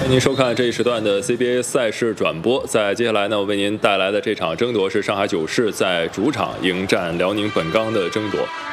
欢迎您收看这一时段的 CBA 赛事转播。在接下来呢，我为您带来的这场争夺是上海九世在主场迎战辽宁本钢的争夺。